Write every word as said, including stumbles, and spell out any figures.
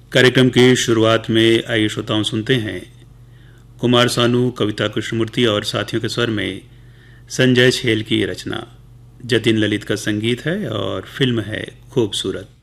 कार्यक्रम की शुरुआत में आइए श्रोताओं सुनते हैं कुमार सानू, कविता कृष्णमूर्ति और साथियों के स्वर में संजय छेल की रचना। जतिन ललित का संगीत है और फिल्म है खूबसूरत।